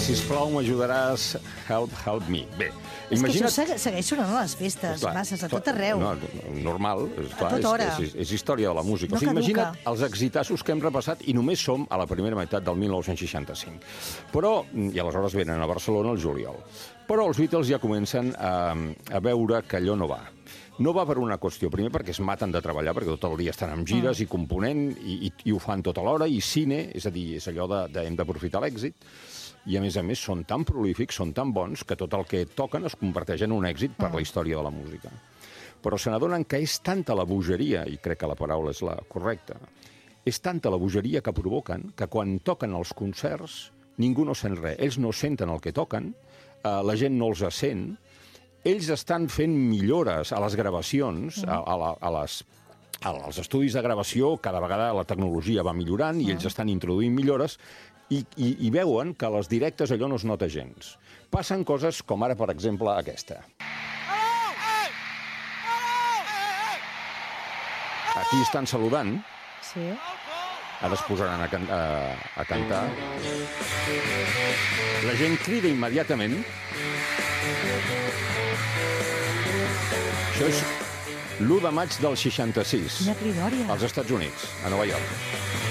Sisplau, m'ajudaràs. Help me. Bé, És imagina't... que això segueix sonant a les festes, masses, a tot arreu. No, normal. Clar, tota hora. És història de la música. No o sigui, caduca. imagina't els exitassos que hem repassat i només som a la primera meitat del 1965. Però, i aleshores venen a Barcelona el juliol. Però els Beatles ja comencen a veure que allò no va. No va per una qüestió, primer perquè es maten de treballar, perquè tot el dia estan amb gires i component, i ho fan tota l'hora, i cine, és a dir, és allò de hem d'aprofitar l'èxit, i a més són tan prolífics, són tan bons, que tot el que toquen es converteix en un èxit per la història de la música. Però se n'adonen que és tanta la bogeria, i crec que la paraula és la correcta, és tanta la bogeria que provoquen que quan toquen els concerts ningú no sent res. Ells no senten el que toquen, la gent no els sent, ells estan fent millores a les gravacions, als estudis de gravació, cada vegada la tecnologia va millorant i ells estan introduint millores i veuen que a les directes allò no es nota gens. Passen coses com ara, per exemple, aquesta. Aquí estan saludant. Sí. Ara es posaran a cantar. La gent crida immediatament. Això és l'1 de maig del 66. Quina cridòria. Als Estats Units, a Nova York.